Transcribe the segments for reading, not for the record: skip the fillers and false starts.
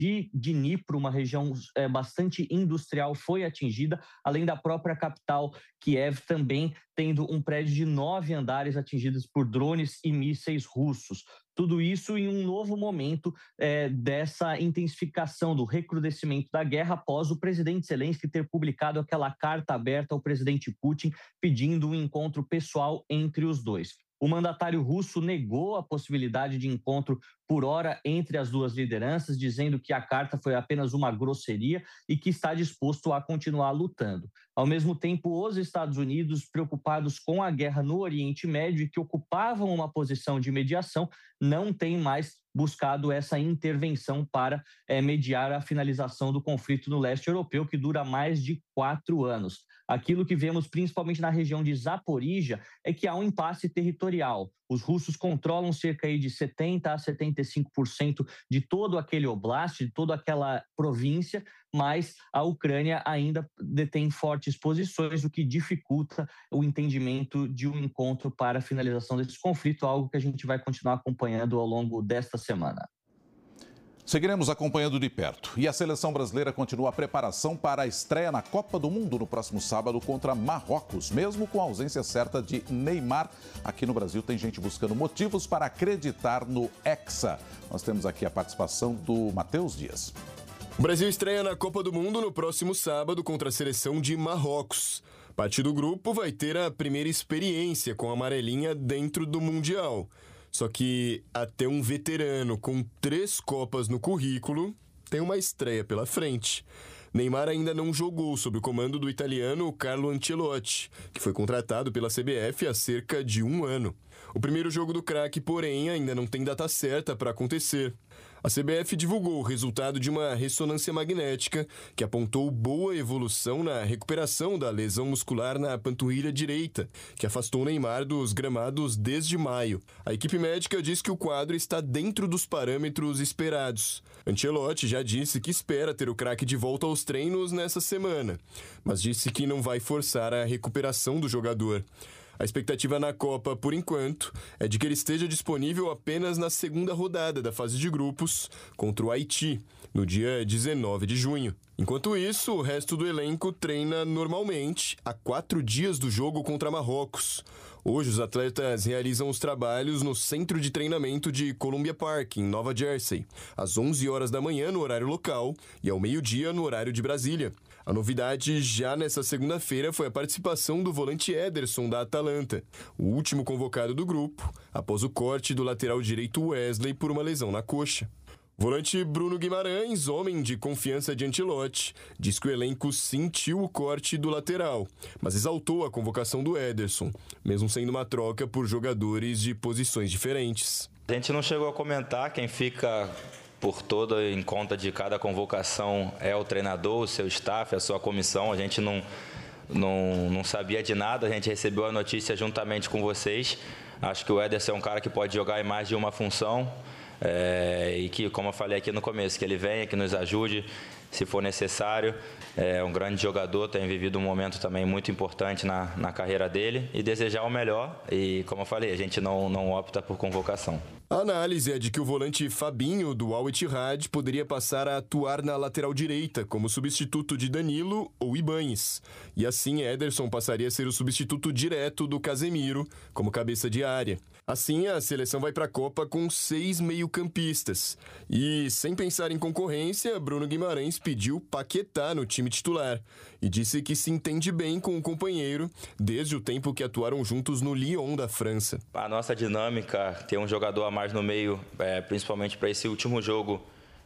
de Dnipro, uma região bastante industrial, foi atingida, além da própria capital, Kiev, também tendo um prédio de 9 andares atingidos por drones e mísseis russos. Tudo isso em um novo momento dessa intensificação, do recrudescimento da guerra, após o presidente Zelensky ter publicado aquela carta aberta ao presidente Putin pedindo um encontro pessoal entre os dois. O mandatário russo negou a possibilidade de encontro por hora entre as duas lideranças, dizendo que a carta foi apenas uma grosseria e que está disposto a continuar lutando. Ao mesmo tempo, os Estados Unidos, preocupados com a guerra no Oriente Médio e que ocupavam uma posição de mediação, não têm mais buscado essa intervenção para mediar a finalização do conflito no leste europeu, que dura mais de 4 anos. Aquilo que vemos principalmente na região de Zaporíjia é que há um impasse territorial. Os russos controlam cerca de 70% a 75% de todo aquele oblast, de toda aquela província, mas a Ucrânia ainda detém fortes posições, o que dificulta o entendimento de um encontro para a finalização desse conflito, algo que a gente vai continuar acompanhando ao longo desta semana. Seguiremos acompanhando de perto. E a seleção brasileira continua a preparação para a estreia na Copa do Mundo no próximo sábado contra Marrocos, mesmo com a ausência certa de Neymar. Aqui no Brasil tem gente buscando motivos para acreditar no Hexa. Nós temos aqui a participação do Matheus Dias. O Brasil estreia na Copa do Mundo no próximo sábado contra a seleção de Marrocos. Parte do grupo vai ter a primeira experiência com a amarelinha dentro do Mundial. Só que até um veterano com 3 Copas no currículo tem uma estreia pela frente. Neymar ainda não jogou sob o comando do italiano Carlo Ancelotti, que foi contratado pela CBF há cerca de 1 ano. O primeiro jogo do craque, porém, ainda não tem data certa para acontecer. A CBF divulgou o resultado de uma ressonância magnética que apontou boa evolução na recuperação da lesão muscular na panturrilha direita, que afastou Neymar dos gramados desde maio. A equipe médica diz que o quadro está dentro dos parâmetros esperados. Ancelotti já disse que espera ter o craque de volta aos treinos nessa semana, mas disse que não vai forçar a recuperação do jogador. A expectativa na Copa, por enquanto, é de que ele esteja disponível apenas na segunda rodada da fase de grupos contra o Haiti, no dia 19 de junho. Enquanto isso, o resto do elenco treina normalmente há 4 dias do jogo contra Marrocos. Hoje, os atletas realizam os trabalhos no centro de treinamento de Columbia Park, em Nova Jersey, às 11 horas da manhã no horário local e ao meio-dia no horário de Brasília. A novidade já nessa segunda-feira foi a participação do volante Ederson da Atalanta, o último convocado do grupo, após o corte do lateral direito Wesley por uma lesão na coxa. O volante Bruno Guimarães, homem de confiança de Ancelotti, diz que o elenco sentiu o corte do lateral, mas exaltou a convocação do Ederson, mesmo sendo uma troca por jogadores de posições diferentes. A gente não chegou a comentar, quem fica por todo em conta de cada convocação é o treinador, o seu staff, a sua comissão. A gente não sabia de nada, a gente recebeu a notícia juntamente com vocês. Acho que o Ederson é um cara que pode jogar em mais de uma função. E que, como eu falei aqui no começo, que ele venha, que nos ajude se for necessário. É um grande jogador, tem vivido um momento também muito importante na carreira dele, e desejar o melhor. E, como eu falei, a gente não opta por convocação. A análise é de que o volante Fabinho, do Al Ittihad, poderia passar a atuar na lateral direita, como substituto de Danilo ou Ibañez. E assim, Ederson passaria a ser o substituto direto do Casemiro, como cabeça de área. Assim, a seleção vai para a Copa com 6 meio-campistas. E, sem pensar em concorrência, Bruno Guimarães pediu Paquetá no time titular e disse que se entende bem com o companheiro desde o tempo que atuaram juntos no Lyon da França. A nossa dinâmica, ter um jogador a mais no meio, principalmente para esse último jogo,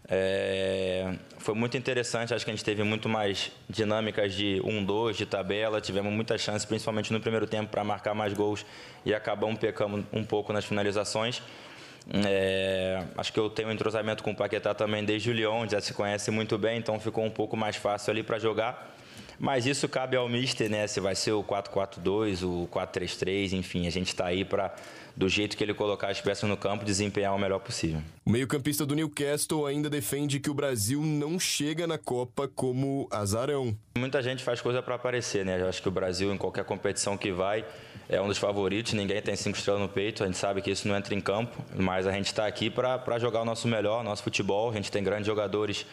foi muito interessante. Acho que a gente teve muito mais dinâmicas de 1-2 de tabela, tivemos muita chance, principalmente no primeiro tempo, para marcar mais gols e acabamos pecando um pouco nas finalizações. Acho que eu tenho um entrosamento com o Paquetá também desde o Lyon, já se conhece muito bem, então ficou um pouco mais fácil ali para jogar. Mas isso cabe ao mister, né? Se vai ser o 4-4-2, o 4-3-3, enfim, a gente está aí para, do jeito que ele colocar as peças no campo, desempenhar o melhor possível. O meio-campista do Newcastle ainda defende que o Brasil não chega na Copa como azarão. Muita gente faz coisa para aparecer, né? Eu acho que o Brasil, em qualquer competição que vai, é um dos favoritos, ninguém tem 5 estrelas no peito, a gente sabe que isso não entra em campo, mas a gente está aqui para jogar o nosso melhor, nosso futebol, a gente tem grandes jogadores